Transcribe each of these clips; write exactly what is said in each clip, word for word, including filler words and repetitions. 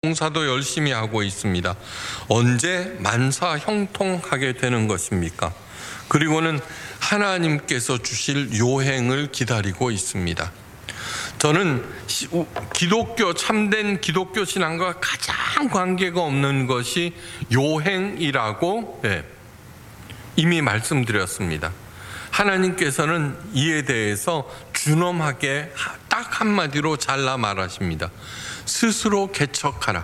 봉사도 열심히 하고 있습니다. 언제 만사 형통하게 되는 것입니까? 그리고는 하나님께서 주실 요행을 기다리고 있습니다. 저는 기독교, 참된 기독교 신앙과 가장 관계가 없는 것이 요행이라고 네, 이미 말씀드렸습니다. 하나님께서는 이에 대해서 준엄하게 딱 한마디로 잘라 말하십니다. 스스로 개척하라.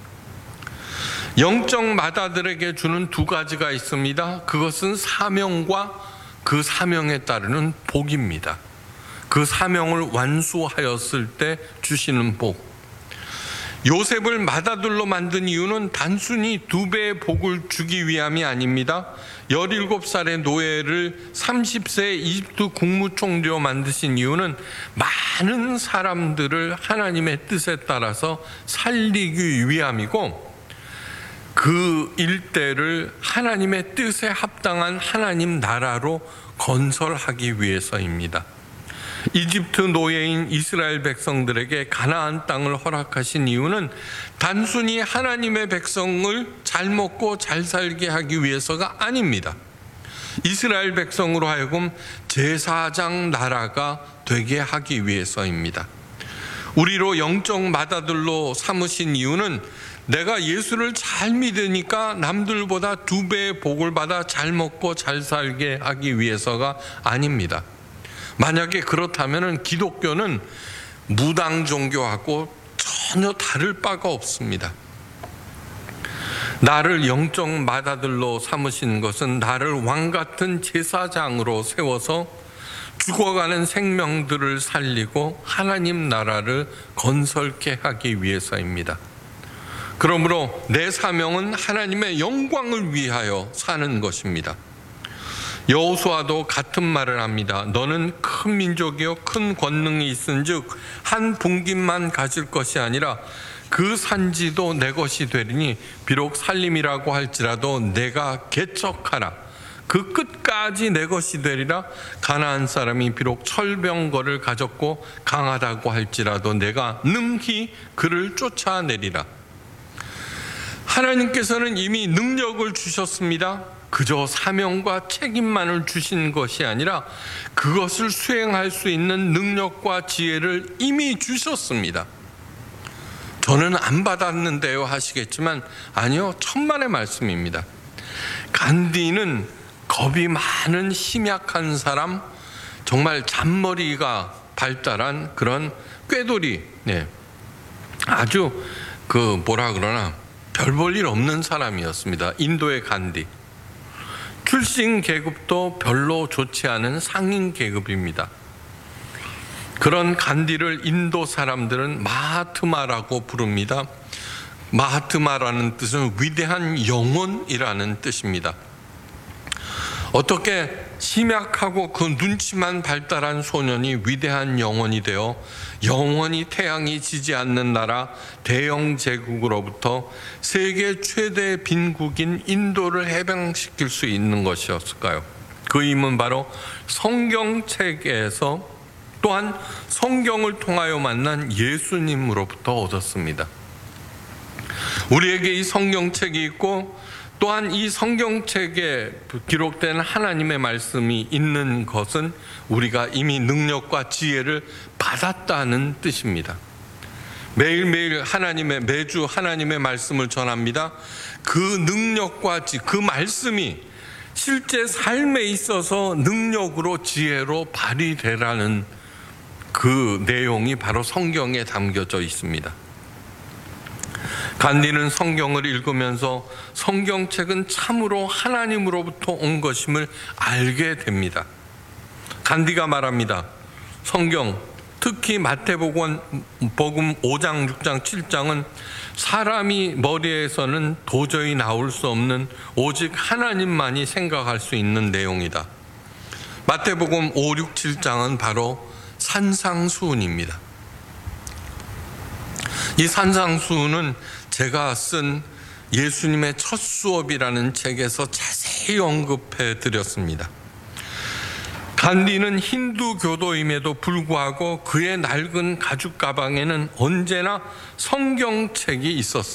영적 마다들에게 주는 두 가지가 있습니다. 그것은 사명과 그 사명에 따르는 복입니다. 그 사명을 완수하였을 때 주시는 복. 요셉을 마다들로 만든 이유는 단순히 두 배의 복을 주기 위함이 아닙니다. 열일곱 살의 노예를 삼십 세의 이집트 국무총리로 만드신 이유는 많은 사람들을 하나님의 뜻에 따라서 살리기 위함이고, 그 일대를 하나님의 뜻에 합당한 하나님 나라로 건설하기 위해서입니다. 이집트 노예인 이스라엘 백성들에게 가나안 땅을 허락하신 이유는 단순히 하나님의 백성을 잘 먹고 잘 살게 하기 위해서가 아닙니다. 이스라엘 백성으로 하여금 제사장 나라가 되게 하기 위해서입니다. 우리로 영적 마다들로 삼으신 이유는 내가 예수를 잘 믿으니까 남들보다 두 배의 복을 받아 잘 먹고 잘 살게 하기 위해서가 아닙니다. 만약에 그렇다면 기독교는 무당 종교하고 전혀 다를 바가 없습니다. 나를 영적 마다들로 삼으신 것은 나를 왕 같은 제사장으로 세워서 죽어가는 생명들을 살리고 하나님 나라를 건설케 하기 위해서입니다. 그러므로 내 사명은 하나님의 영광을 위하여 사는 것입니다. 여호수아도 같은 말을 합니다. 너는 큰 민족이요 큰 권능이 있은즉 한 분깃만 가질 것이 아니라 그 산지도 내 것이 되리니 비록 살림이라고 할지라도 내가 개척하라. 그 끝까지 내 것이 되리라. 가나안 사람이 비록 철병거를 가졌고 강하다고 할지라도 내가 능히 그를 쫓아내리라. 하나님께서는 이미 능력을 주셨습니다. 그저 사명과 책임만을 주신 것이 아니라 그것을 수행할 수 있는 능력과 지혜를 이미 주셨습니다. 저는 안 받았는데요 하시겠지만 아니요, 천만의 말씀입니다. 간디는 겁이 많은 심약한 사람, 정말 잔머리가 발달한 그런 꾀돌이, 네. 아주 그 뭐라 그러나 별 볼 일 없는 사람이었습니다. 인도의 간디. 출신 계급도 별로 좋지 않은 상인 계급입니다. 그런 간디를 인도 사람들은 마하트마라고 부릅니다. 마하트마라는 뜻은 위대한 영혼이라는 뜻입니다. 어떻게 심약하고 그 눈치만 발달한 소년이 위대한 영혼이 되어 영원히 태양이 지지 않는 나라 대영 제국으로부터 세계 최대 빈국인 인도를 해방시킬 수 있는 것이었을까요? 그 힘은 바로 성경책에서 또한 성경을 통하여 만난 예수님으로부터 얻었습니다. 우리에게 이 성경책이 있고 또한 이 성경책에 기록된 하나님의 말씀이 있는 것은 우리가 이미 능력과 지혜를 받았다는 뜻입니다. 매일매일 하나님의 매주 하나님의 말씀을 전합니다. 그 능력과 지, 그 말씀이 실제 삶에 있어서 능력으로 지혜로 발휘되라는 그 내용이 바로 성경에 담겨져 있습니다. 간디는 성경을 읽으면서 성경책은 참으로 하나님으로부터 온 것임을 알게 됩니다. 간디가 말합니다. 성경, 특히 마태복음 오 장, 육 장, 칠 장은 사람이 머리에서는 도저히 나올 수 없는 오직 하나님만이 생각할 수 있는 내용이다. 마태복음 오, 육, 칠 장은 바로 산상수훈입니다. 이 산상수훈은 제가 쓴 예수님의 첫 수업이라는 책에서 자세히 언급해 드렸습니다. 간디는 힌두 교도임에도 불구하고 그의 낡은 가죽 가방에는 언제나 성경책이 있었습니다.